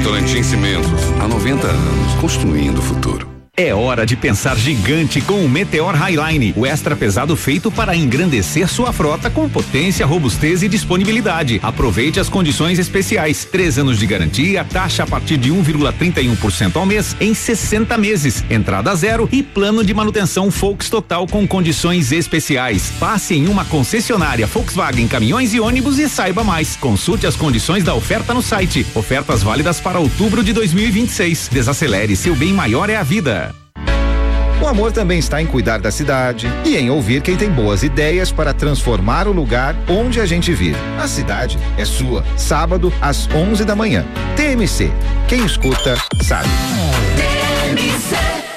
Votorantim Cimentos, há 90 anos, construindo o futuro. É hora de pensar gigante com o Meteor Highline, o extra pesado feito para engrandecer sua frota com potência, robustez e disponibilidade. Aproveite as condições especiais. 3 anos de garantia, taxa a partir de 1,31% ao mês em 60 meses, entrada zero e plano de manutenção Volks total com condições especiais. Passe em uma concessionária Volkswagen Caminhões e Ônibus e saiba mais. Consulte as condições da oferta no site. Ofertas válidas para outubro de 2026. Desacelere, seu bem maior é a vida. O amor também está em cuidar da cidade e em ouvir quem tem boas ideias para transformar o lugar onde a gente vive. A cidade é sua. Sábado, às 11 da manhã. TMC. Quem escuta, sabe. TMC.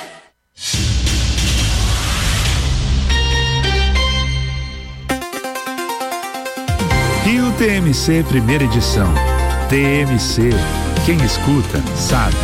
Rio TMC, primeira edição. TMC. Quem escuta, sabe.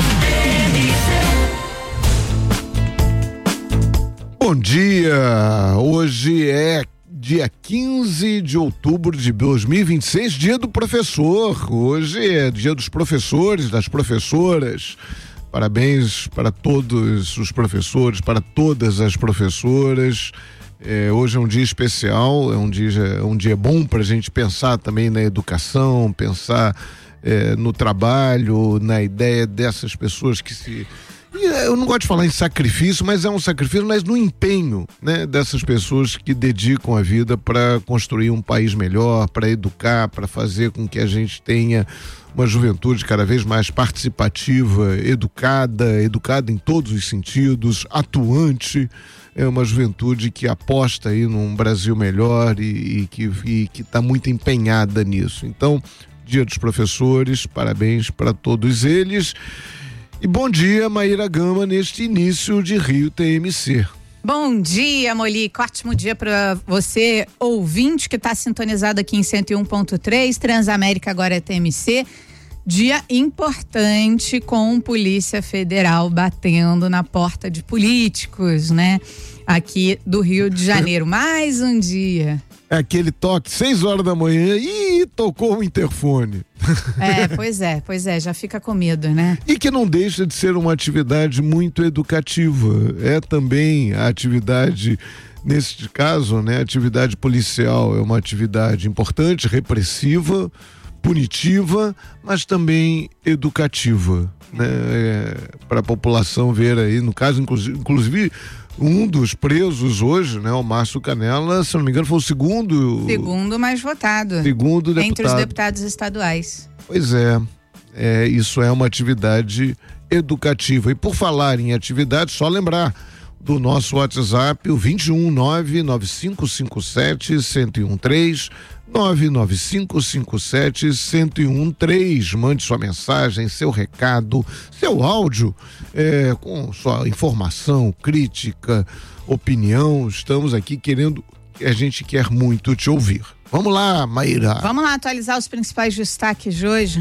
Bom dia, hoje é dia 15 de outubro de 2026, dia do professor. Hoje é dia dos professores, das professoras. Parabéns para todos os professores, para todas as professoras. Hoje é um dia especial, é um dia bom para a gente pensar também na educação, pensar no trabalho, na ideia dessas pessoas que se... Eu não gosto de falar em sacrifício, mas é um sacrifício, mas no empenho, né, dessas pessoas que dedicam a vida para construir um país melhor, para educar, para fazer com que a gente tenha uma juventude cada vez mais participativa, educada em todos os sentidos, atuante. É uma juventude que aposta aí num Brasil melhor e que está muito empenhada nisso. Então, Dia dos Professores, parabéns para todos eles. E bom dia, Maíra Gama, neste início de Rio TMC. Bom dia, Molico. Ótimo dia para você, ouvinte, que está sintonizado aqui em 101.3. Transamérica agora é TMC. Dia importante com Polícia Federal batendo na porta de políticos, né? Aqui do Rio de Janeiro. Mais um dia. É aquele toque, 6 horas da manhã, e tocou o interfone. Pois é, já fica com medo, né? E que não deixa de ser uma atividade muito educativa. É também a atividade, nesse caso, né? A atividade policial é uma atividade importante, repressiva, punitiva, mas também educativa, né? Para a população ver aí, no caso, inclusive um dos presos hoje, né, o Márcio Canela, se não me engano, foi o segundo mais votado. Segundo deputado. Entre os deputados estaduais. Pois é, isso é uma atividade educativa. E por falar em atividade, só lembrar do nosso WhatsApp, o 21995571013, 995571013. Mande sua mensagem, seu recado, seu áudio, com sua informação, crítica, opinião. Estamos aqui a gente quer muito te ouvir. Vamos lá, Maíra. Vamos lá atualizar os principais destaques de hoje.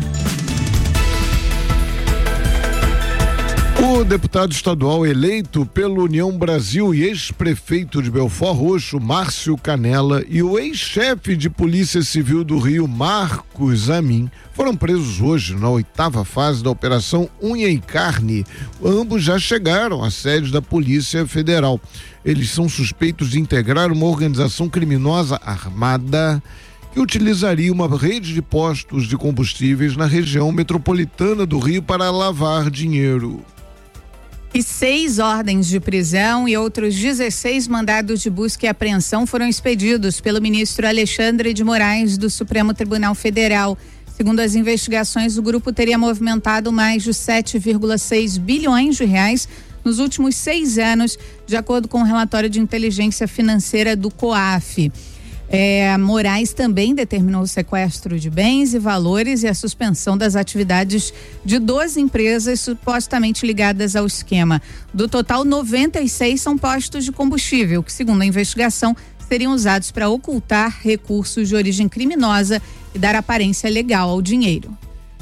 O deputado estadual eleito pela União Brasil e ex-prefeito de Belford Roxo, Márcio Canela, e o ex-chefe de Polícia Civil do Rio, Marcos Amin, foram presos hoje na 8ª fase da Operação Unha e Carne. Ambos já chegaram à sede da Polícia Federal. Eles são suspeitos de integrar uma organização criminosa armada que utilizaria uma rede de postos de combustíveis na região metropolitana do Rio para lavar dinheiro. E 6 ordens de prisão e outros 16 mandados de busca e apreensão foram expedidos pelo ministro Alexandre de Moraes do Supremo Tribunal Federal. Segundo as investigações, o grupo teria movimentado mais de 7,6 bilhões de reais nos últimos 6 anos, de acordo com o relatório de inteligência financeira do COAF. Moraes também determinou o sequestro de bens e valores e a suspensão das atividades de 12 empresas supostamente ligadas ao esquema. Do total, 96 são postos de combustível, que, segundo a investigação, seriam usados para ocultar recursos de origem criminosa e dar aparência legal ao dinheiro.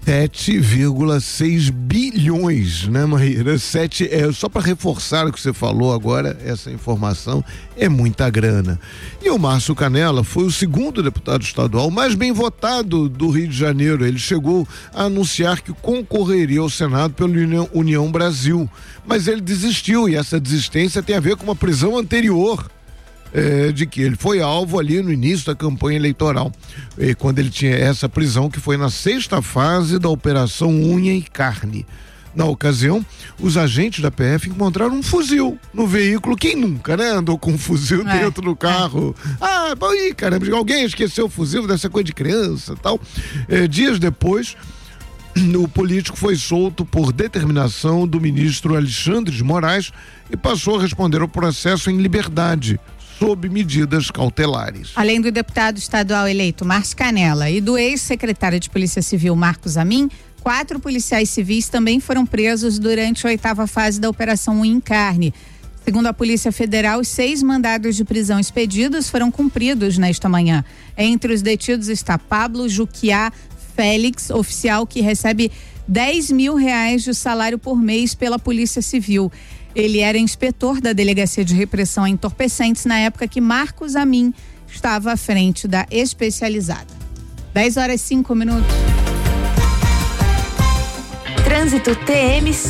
7,6 bilhões, né, Maíra? Só para reforçar o que você falou agora, essa informação é muita grana. E o Márcio Canela foi o segundo deputado estadual mais bem votado do Rio de Janeiro. Ele chegou a anunciar que concorreria ao Senado pela União Brasil, mas ele desistiu, e essa desistência tem a ver com uma prisão anterior. De que ele foi alvo ali no início da campanha eleitoral, quando ele tinha essa prisão, que foi na 6ª fase da Operação Unha e Carne. Na ocasião, os agentes da PF encontraram um fuzil no veículo. Quem nunca, né? Andou com um fuzil dentro do carro. Caramba, alguém esqueceu o fuzil, dessa coisa de criança e tal. Dias depois, o político foi solto por determinação do ministro Alexandre de Moraes e passou a responder ao processo em liberdade, sob medidas cautelares. Além do deputado estadual eleito Márcio Canela e do ex-secretário de Polícia Civil Marcos Amin, 4 policiais civis também foram presos durante a 8ª fase da Operação Unha e Carne. Segundo a Polícia Federal, os 6 mandados de prisão expedidos foram cumpridos nesta manhã. Entre os detidos está Pablo Juquiá Félix, oficial que recebe R$10 mil de salário por mês pela Polícia Civil. Ele era inspetor da Delegacia de Repressão a Entorpecentes na época que Marcos Amin estava à frente da especializada. 10h05. Trânsito TMC.